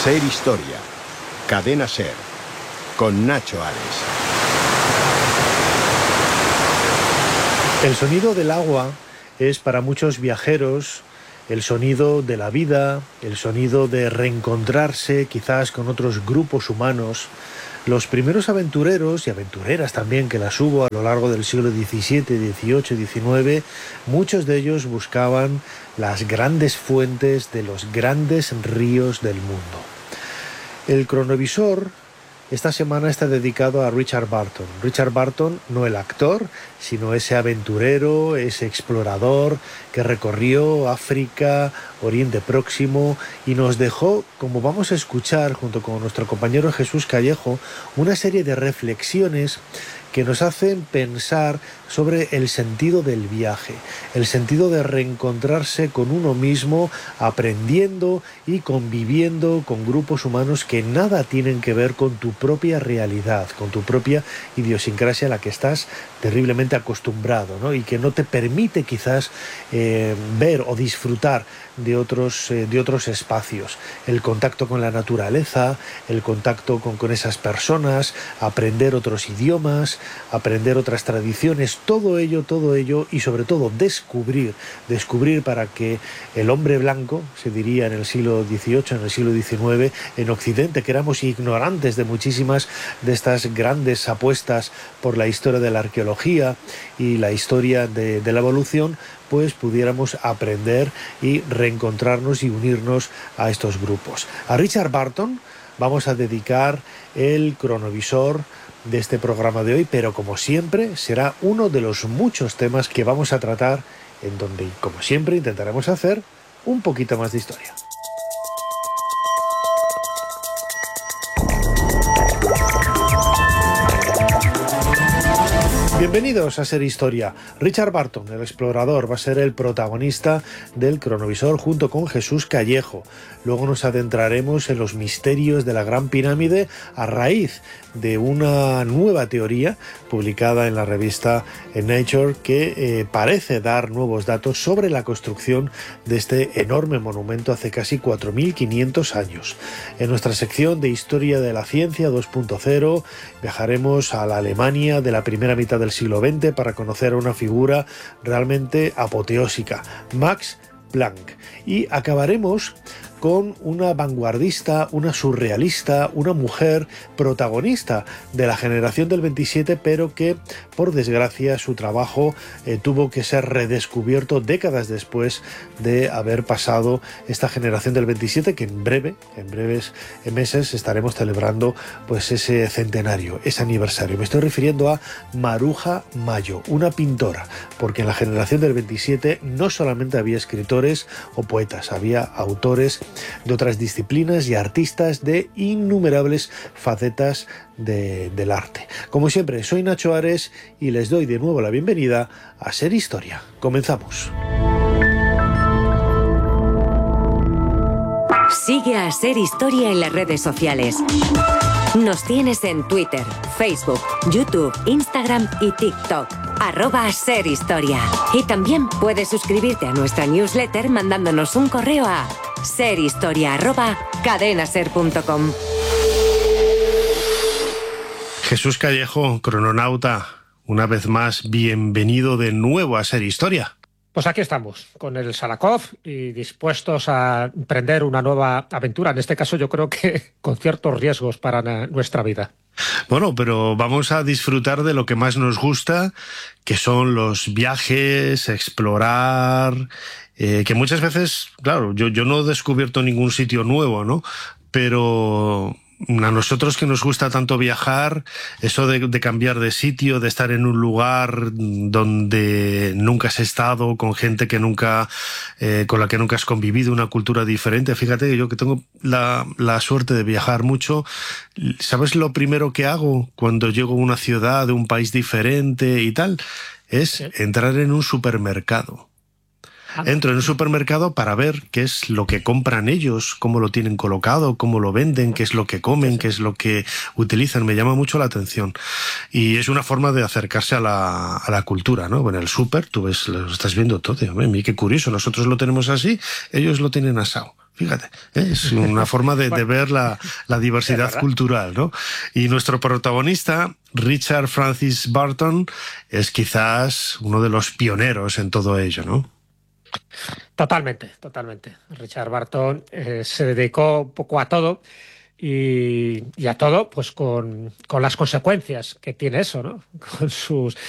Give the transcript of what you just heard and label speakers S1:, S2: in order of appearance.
S1: Ser Historia, Cadena Ser, con Nacho Ares.
S2: El sonido del agua es para muchos viajeros el sonido de la vida, el sonido de reencontrarse quizás con otros grupos humanos. Los primeros aventureros y aventureras también, que las hubo a lo largo del siglo XVII, XVIII, XIX, muchos de ellos buscaban las grandes fuentes de los grandes ríos del mundo. El cronovisor esta semana está dedicado a Richard Burton. Richard Burton, no el actor, sino ese aventurero, ese explorador que recorrió África, Oriente Próximo y nos dejó, como vamos a escuchar junto con nuestro compañero Jesús Callejo, una serie de reflexiones que nos hacen pensar sobre el sentido del viaje, el sentido de reencontrarse con uno mismo, aprendiendo y conviviendo con grupos humanos que nada tienen que ver con tu propia realidad, con tu propia idiosincrasia a la que estás terriblemente acostumbrado, ¿no? Y que no te permite quizás ver o disfrutar de otros espacios. El contacto con la naturaleza, el contacto con esas personas, aprender otros idiomas, aprender otras tradiciones, todo ello y sobre todo descubrir para que el hombre blanco, se diría en el siglo XVIII, en el siglo XIX, en Occidente, que éramos ignorantes de muchísimas de estas grandes apuestas por la historia de la arqueología y la historia de la evolución, pues pudiéramos aprender y reencontrarnos y unirnos a estos grupos. A Richard Burton vamos a dedicar el cronovisor de este programa de hoy, pero como siempre será uno de los muchos temas que vamos a tratar, en donde, como siempre, intentaremos hacer un poquito más de historia. Bienvenidos a Ser Historia. Richard Burton, el explorador, va a ser el protagonista del cronovisor junto con Jesús Callejo. Luego nos adentraremos en los misterios de la Gran Pirámide a raíz de una nueva teoría publicada en la revista Nature que parece dar nuevos datos sobre la construcción de este enorme monumento hace casi 4.500 años. En nuestra sección de Historia de la Ciencia 2.0 viajaremos a la Alemania de la primera mitad del siglo XX para conocer a una figura realmente apoteósica, Max Planck, y acabaremos con una vanguardista, una surrealista, una mujer protagonista de la generación del 27, pero que, por desgracia, su trabajo tuvo que ser redescubierto décadas después de haber pasado esta generación del 27, que en breves meses estaremos celebrando pues ese centenario, ese aniversario. Me estoy refiriendo a Maruja Mayo, una pintora, porque en la generación del 27 no solamente había escritores o poetas, había autores de otras disciplinas y artistas de innumerables facetas del arte. Como siempre, soy Nacho Ares y les doy de nuevo la bienvenida a Ser Historia. Comenzamos.
S3: Sigue a Ser Historia en las redes sociales. Nos tienes en Twitter, Facebook, YouTube, Instagram y TikTok. @Ser Historia. Y también puedes suscribirte a nuestra newsletter mandándonos un correo a serhistoria@cadenaser.com.
S2: Jesús Callejo, crononauta, una vez más, bienvenido de nuevo a Ser Historia.
S4: Pues aquí estamos, con el Salakov y dispuestos a emprender una nueva aventura. En este caso yo creo que con ciertos riesgos para nuestra vida.
S2: Bueno, pero vamos a disfrutar de lo que más nos gusta, que son los viajes, explorar, que muchas veces, claro, yo no he descubierto ningún sitio nuevo, ¿no? Pero a nosotros que nos gusta tanto viajar, eso de cambiar de sitio, de estar en un lugar donde nunca has estado, con gente que nunca, con la que nunca has convivido, una cultura diferente. Fíjate que yo que tengo la suerte de viajar mucho, ¿sabes lo primero que hago cuando llego a una ciudad de un país diferente y tal? Es entrar en un supermercado. Entro en un supermercado para ver qué es lo que compran ellos, cómo lo tienen colocado, cómo lo venden, qué es lo que comen, qué es lo que utilizan. Me llama mucho la atención. Y es una forma de acercarse a la cultura, ¿no? En el súper tú ves, lo estás viendo todo. Mira, qué curioso, nosotros lo tenemos así, ellos lo tienen asado. Fíjate, es una forma de ver la diversidad cultural, ¿no? Y nuestro protagonista, Richard Francis Burton, es quizás uno de los pioneros en todo ello, ¿no?
S4: Totalmente, totalmente. Richard Burton se dedicó un poco a todo y a todo pues con las consecuencias que tiene eso, ¿no? Con sus